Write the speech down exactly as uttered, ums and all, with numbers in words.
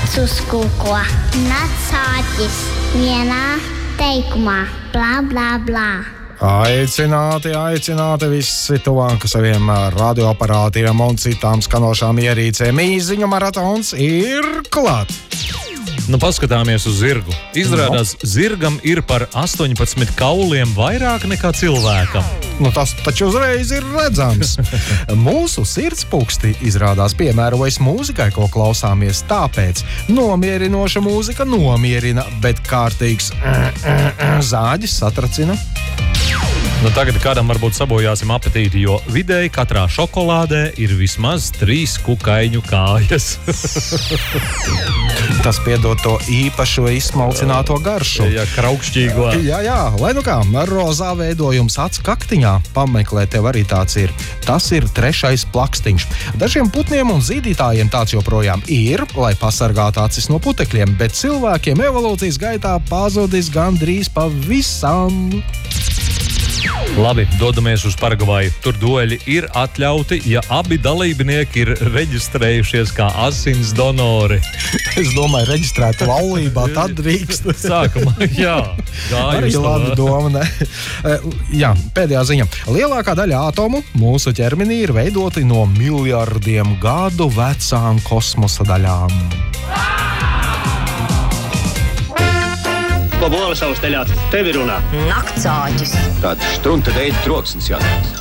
Suskuko. Nacāķis vienā teikumā. Blā, blā, blā. Aicināti, aicināti visi tuvāk saviem radioaparātiem un citām skanošām ierīcēm. Īziņu maratons ir klāt. Nu, paskatāmies uz zirgu. Izrādās, no. Zirgam ir par astoņpadsmit kauliem vairāk nekā cilvēkam. Nu, tas taču uzreiz ir redzams. Mūsu sirdspūksti izrādās piemērojas mūzikai, ko klausāmies, tāpēc nomierinoša mūzika nomierina, bet kārtīgs zāģis satracina. Nu, tagad kādam varbūt sabojāsim apetīti, jo vidēji katrā šokolādē ir vismaz trīs kukaiņu kājas. Tas piedod to īpašo izsmalcināto garšu. Jā, kraukšķīgo. Jā, jā, lai nu kā, rozā veidojums acu kaktiņā, pameklē, tev arī tāds ir. Tas ir trešais plakstiņš. Dažiem putniem un zīdītājiem tāds joprojām ir, lai pasargātu acis no putekļiem, bet cilvēkiem evolūcijas gaitā pazudis gandrīz pavisam. Labi, dodamies uz Paragvaju. Tur dueļi ir atļauti, ja abi dalībnieki ir reģistrējušies kā asins donori. Es domāju, reģistrēt laulībā, tad drīkst. Sākumā, jā. Arī labi doma, ne? Jā, pēdējā ziņa. Lielākā daļa atomu mūsu ķermenī ir veidoti no miljardiem gadu vecām kosmosa daļām. Ko bola savus teļāt? Tevi runā. Naktsāķis. Tāds štrunta deita troksnis jātās.